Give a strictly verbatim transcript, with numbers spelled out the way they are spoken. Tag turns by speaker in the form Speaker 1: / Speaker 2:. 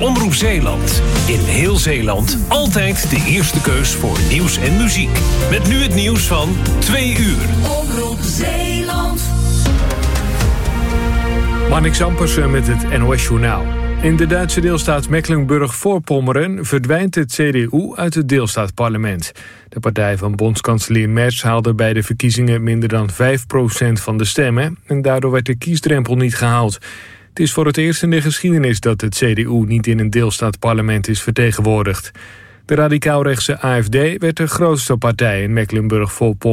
Speaker 1: Omroep Zeeland. In heel Zeeland altijd de eerste keus voor nieuws en muziek. Met nu het nieuws van twee uur.
Speaker 2: Omroep Zeeland.
Speaker 3: Marnix Ampersen met het N O S-journaal. In de Duitse deelstaat Mecklenburg-Voorpommeren verdwijnt het C D U uit het deelstaatparlement. De partij van bondskanselier Merz haalde bij de verkiezingen minder dan vijf procent van de stemmen en daardoor werd de kiesdrempel niet gehaald. Het is voor het eerst in de geschiedenis dat het C D U niet in een deelstaatparlement is vertegenwoordigd. De radicaal-rechtse A F D werd de grootste partij in Mecklenburg-Voorpommeren.